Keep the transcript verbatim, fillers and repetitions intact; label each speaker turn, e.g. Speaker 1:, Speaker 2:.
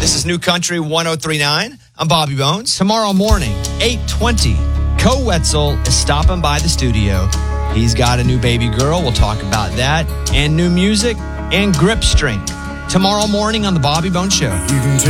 Speaker 1: This is New Country one oh three point nine. I'm Bobby Bones.
Speaker 2: Tomorrow morning, eight twenty, Co Wetzel is stopping by the studio. He's got a new baby girl. We'll talk about that. And new music and grip string. Tomorrow morning on the Bobby Bones Show.